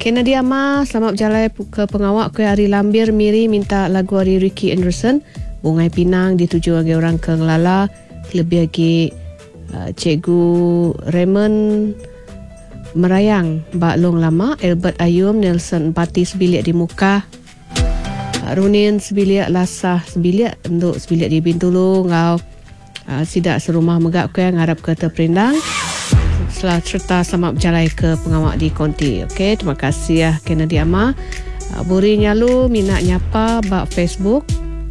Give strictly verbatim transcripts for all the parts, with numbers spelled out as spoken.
Kena dia ma, selamat berjalan ke pengawak ke hari Lambir Miri minta lagu hari Ricky Anderson. Bungai Pinang dituju bagi orang ke Ngelala. Lebih lagi uh, Cikgu Raymond Merayang Bak Long Lama, Albert Ayum, Nelson Pati sebiliak di muka. Uh, Runin sebiliak lasah sebiliak untuk sebiliak di Bintulu ngau. Uh, sidak serumah megak ke ngarap ke terperindang. Setelah serta selamat berjalan ke pengawak di konti. Okey, terima kasih ya Kennedy Amma. Uh, Buri nyalu minat nyapa bak Facebook.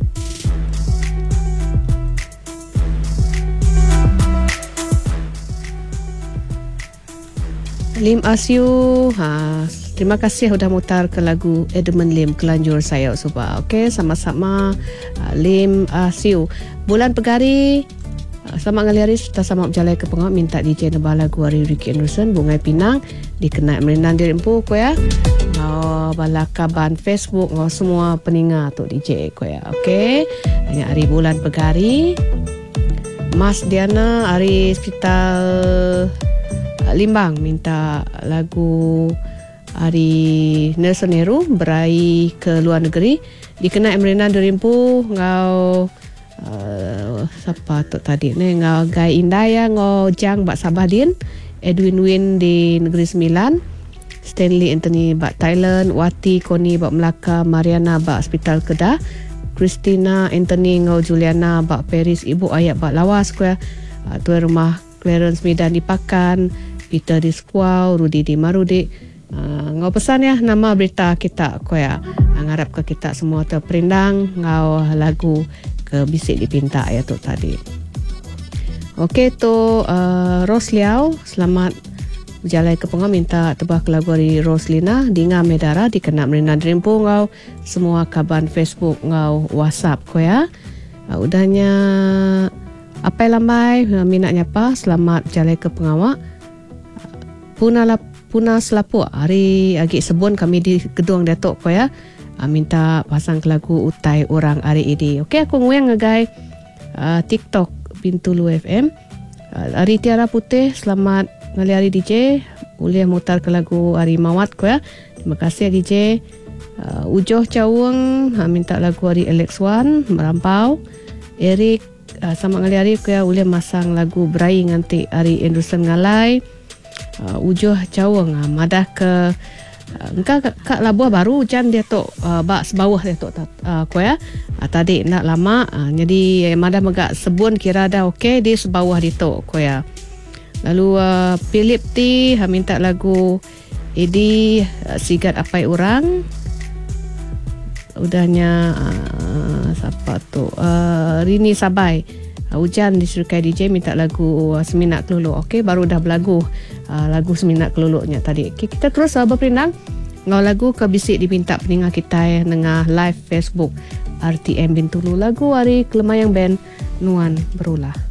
Lim Asyu, ha, terima kasih sudah mutar ke lagu Edmund Lim Kelanjur Saya Suba. Okey, sama-sama uh, Lim Asyu. Bulan Pegari, uh, selamat ngali hari serta selamat berjalan ke pengawak minta D J nebah lagu hari Ricky Anderson Bungai Pinang dikenai Merinan Dirimpu ko ya. Ngau balakaban Facebook ngau semua peninga tu D J ko ya. Okey, hanya hari Bulan Pegari. Mas Diana hari Hospital Limbang minta lagu hari Nelson Nehru berai ke luar negeri dikenai Merinan Dirimpu ngau uh, siapa tu tadi ni ngau Gai Indaya ngau Jang Bak Sabadin, Edwin Win di Negeri Sembilan, Stanley Anthony Bak Thailand, Wati Koni Bak Melaka, Mariana Bak Hospital Kedah, Christina Anthony ngau Juliana Bak Paris, Ibu Ayat Bak Lawas kuya, uh, tuan rumah Clarence Medan di Pakan, Peter di Squaw, Rudy di Marudi. Uh, ngau pesan ya nama berita kita koya. Uh, ngarap ke kita semua terperindang ngau lagu ke bisik dipinta ya tu tadi. Okey tu uh, Ros Liao, selamat berjalan ke pengawak minta tebah ke lagu dari Roslina Dinga Medara dikena Merinan Dirimpu ngau semua kaban Facebook ngau WhatsApp koya. Uh, udahnya apa lambai minatnya apa selamat berjalan ke pengawak. Puna la, Puna Selapuk hari agi sebun kami di gedung Datuk ko ya. Uh, minta pasang ke lagu utai orang hari ini. Okey aku nguyang ngegai uh, TikTok Bintulu F M. Uh, hari Tiara Putih selamat ngali hari D J. Boleh mutar ke lagu hari Mawat ko ya. Terima kasih D J. Uh, Ujoh Cawung uh, minta lagu hari Alex Wan Merampau. Eric uh, sama ngali hari ko ya boleh masang lagu Berai nganti hari Anderson Ngalai. Uh, Ujoh Cawang uh, madah ke uh, engkau kak Labuah baru jan dia tok uh, bak sebawah dia tok uh, ko ya uh, tadi nak lama uh, jadi eh, madah megak sebun kira dah okey di sebawah dia tok ko ya. Lalu uh, Philip T uh, minta lagu Edi uh, Sigat Apai Orang. Udahnya uh, siapa tu uh, Rini Sabai. Uh, hujan di Serkai D J minta lagu uh, Seminat Keluluk. Okey, baru dah berlagu uh, lagu Seminat Keluluknya tadi. Okay, kita terus uh, berperindang ngau lagu ke bisik dipinta peningat kita ya nengah live Facebook R T M Bintulu lagu hari Kelemayang Band Nuan Berulah.